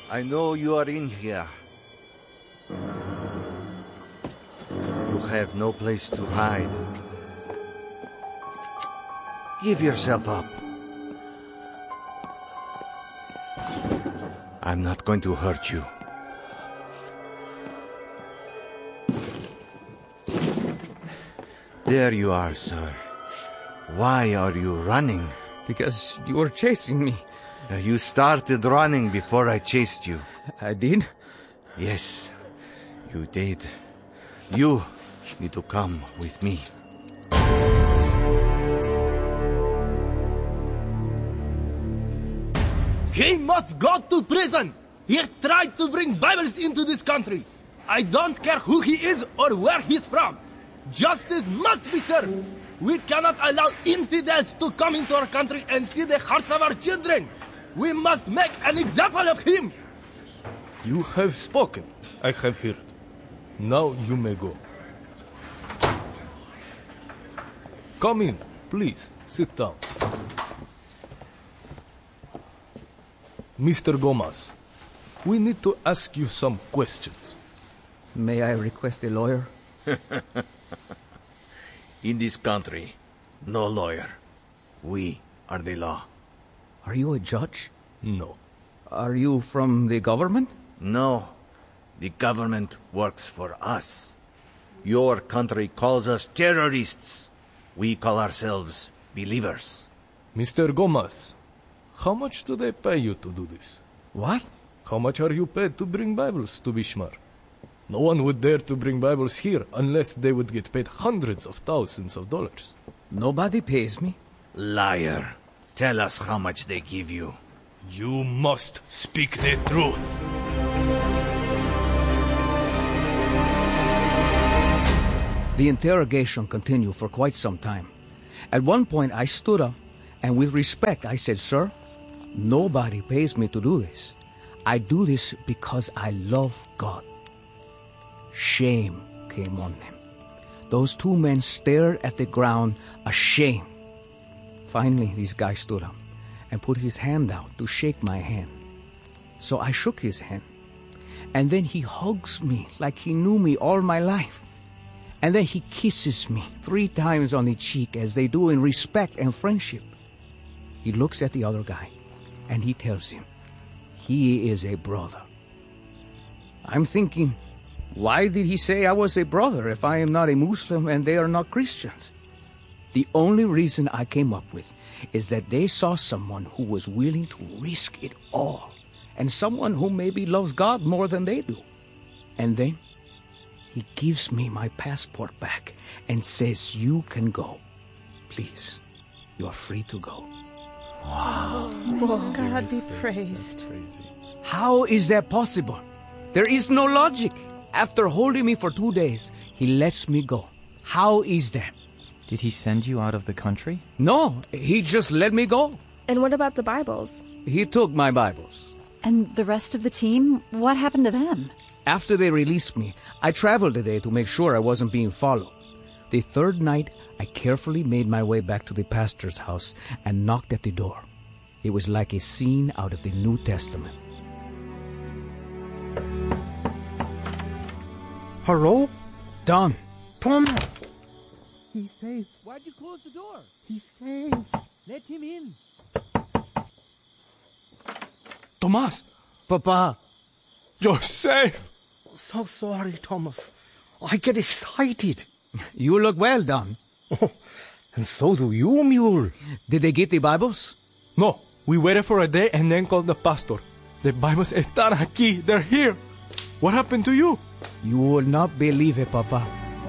I know you are in here. You have no place to hide. Give yourself up. I'm not going to hurt you. There you are, sir. Why are you running? Because you were chasing me. You started running before I chased you. I did? Yes, you did. You need to come with me. He must go to prison! He tried to bring Bibles into this country. I don't care who he is or where he's from. Justice must be served. We cannot allow infidels to come into our country and steal the hearts of our children. We must make an example of him. You have spoken. I have heard. Now you may go. Come in, please. Sit down. Mr. Gomez, we need to ask you some questions. May I request a lawyer? In this country, no lawyer. We are the law. Are you a judge? No. Are you from the government? No. The government works for us. Your country calls us terrorists. We call ourselves believers. Mr. Gomez, how much do they pay you to do this? What? How much are you paid to bring Bibles to Bishmar? No one would dare to bring Bibles here unless they would get paid hundreds of thousands of dollars. Nobody pays me. Liar. Tell us how much they give you. You must speak the truth. The interrogation continued for quite some time. At one point, I stood up, and with respect, I said, "Sir, nobody pays me to do this. I do this because I love God." Shame came on them. Those two men stared at the ground, ashamed. Finally, this guy stood up and put his hand out to shake my hand. So I shook his hand. And then he hugs me like he knew me all my life. And then he kisses me 3 times on the cheek, as they do in respect and friendship. He looks at the other guy, and he tells him, he is a brother. I'm thinking, why did he say I was a brother if I am not a Muslim and they are not Christians? The only reason I came up with is that they saw someone who was willing to risk it all, and someone who maybe loves God more than they do. And then he gives me my passport back and says, "You can go. Please, you're free to go." Wow. God be praised. How is that possible? There is no logic. After holding me for 2 days, he lets me go. How is that? Did he send you out of the country? No, he just let me go. And what about the Bibles? He took my Bibles. And the rest of the team? What happened to them? After they released me, I traveled a day to make sure I wasn't being followed. The 3rd night, I carefully made my way back to the pastor's house and knocked at the door. It was like a scene out of the New Testament. Hello? Don. Thomas! He's safe. Why'd you close the door? He's safe. Let him in. Tomas! Papa! You're safe! So sorry, Thomas. I get excited. You look well, Don. Oh, and so do you, Mule. Did they get the Bibles? No, we waited for a day and then called the pastor. The Bibles están aquí. They're here. What happened to you? You will not believe it, Papa.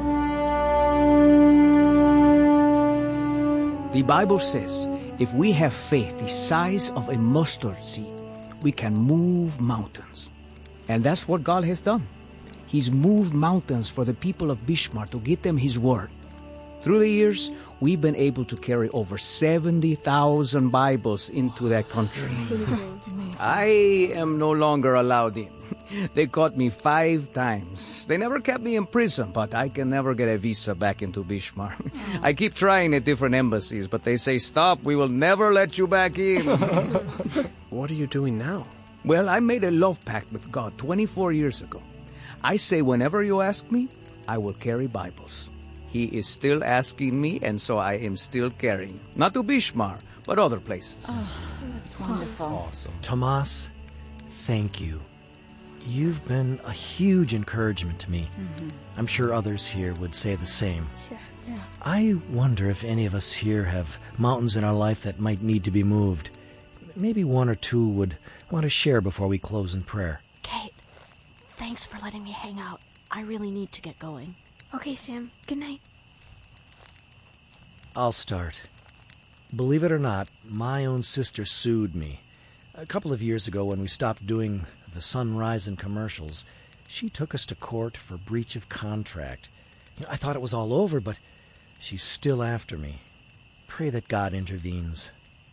The Bible says, if we have faith the size of a mustard seed, we can move mountains. And that's what God has done. He's moved mountains for the people of Bishmar to get them His word. Through the years, we've been able to carry over 70,000 Bibles into that country. I am no longer allowed in. They caught me 5 times. They never kept me in prison, but I can never get a visa back into Bishmar. I keep trying at different embassies, but they say, "Stop, we will never let you back in." What are you doing now? Well, I made a love pact with God 24 years ago. I say whenever you ask me, I will carry Bibles. He is still asking me, and so I am still carrying. Not to Bishmar, but other places. Oh, that's wonderful. Awesome. Tomas, thank you. You've been a huge encouragement to me. I'm sure others here would say the same. Yeah. I wonder if any of us here have mountains in our life that might need to be moved. Maybe one or two would want to share before we close in prayer. Kate, thanks for letting me hang out. I really need to get going. Okay, Sam. Good night. I'll start. Believe it or not, my own sister sued me. A couple of years ago when we stopped doing the Sunrise and commercials, she took us to court for breach of contract. I thought it was all over, but she's still after me. Pray that God intervenes.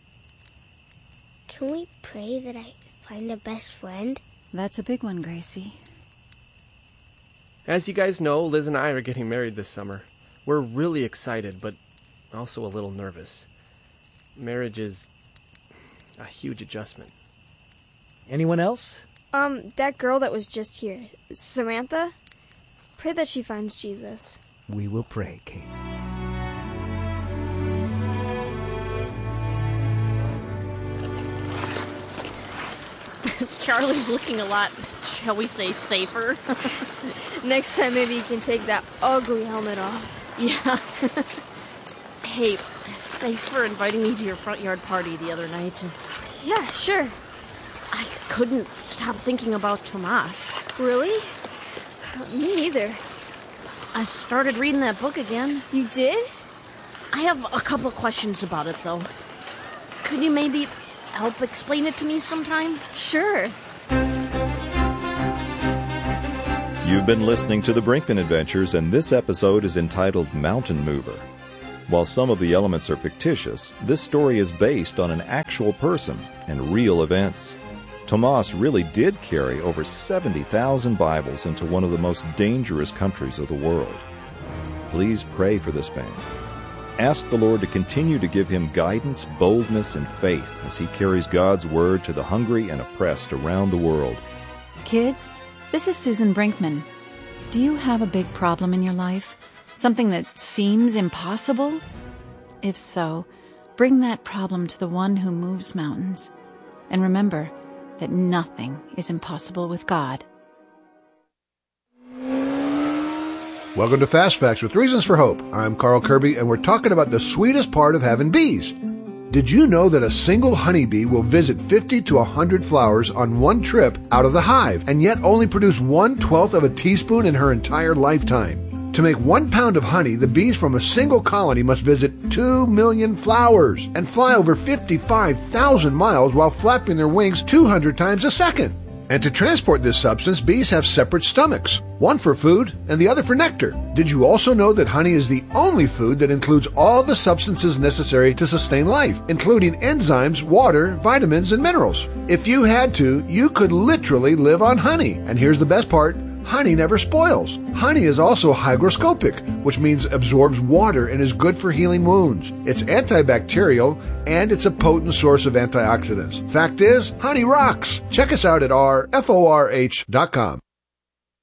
Can we pray that I find a best friend? That's a big one, Gracie. As you guys know, Liz and I are getting married this summer. We're really excited, but also a little nervous. Marriage is a huge adjustment. Anyone else? That girl that was just here, Samantha, pray that she finds Jesus. We will pray, Kate. Charlie's looking a lot, shall we say, safer. Next time maybe you can take that ugly helmet off. Yeah. Hey, thanks for inviting me to your front yard party the other night. Yeah, sure. I couldn't stop thinking about Tomas. Really? Me either. I started reading that book again. You did? I have a couple of questions about it, though. Could you maybe help explain it to me sometime? Sure. You've been listening to The Brinkman Adventures, and this episode is entitled Mountain Mover. While some of the elements are fictitious, this story is based on an actual person and real events. Tomas really did carry over 70,000 Bibles into one of the most dangerous countries of the world. Please pray for this man. Ask the Lord to continue to give him guidance, boldness, and faith as he carries God's word to the hungry and oppressed around the world. Kids, this is Susan Brinkman. Do you have a big problem in your life? Something that seems impossible? If so, bring that problem to the one who moves mountains. And remember that nothing is impossible with God. Welcome to Fast Facts with Reasons for Hope. I'm Carl Kirby, and we're talking about the sweetest part of having bees. Did you know that a single honeybee will visit 50 to 100 flowers on one trip out of the hive, and yet only produce 1/12 of a teaspoon in her entire lifetime? To make 1 pound of honey, the bees from a single colony must visit 2 million flowers and fly over 55,000 miles while flapping their wings 200 times a second. And to transport this substance, bees have separate stomachs, one for food and the other for nectar. Did you also know that honey is the only food that includes all the substances necessary to sustain life, including enzymes, water, vitamins, and minerals? If you had to, you could literally live on honey. And here's the best part. Honey never spoils. Honey is also hygroscopic, which means absorbs water and is good for healing wounds. It's antibacterial, and it's a potent source of antioxidants. Fact is, honey rocks. Check us out at rforh.com.